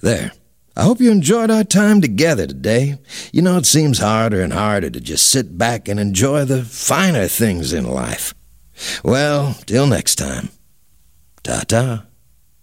There. I hope you enjoyed our time together today. You know, it seems harder and harder to just sit back and enjoy the finer things in life. Well, till next time. Ta-ta.